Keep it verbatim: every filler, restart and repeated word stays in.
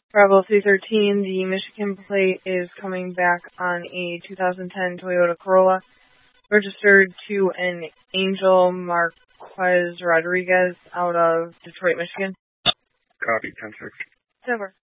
Bravo three thirteen, the Michigan plate is coming back on a two thousand ten Toyota Corolla, registered to an Angel Marquez Rodriguez out of Detroit, Michigan. Copy, ten six. Over.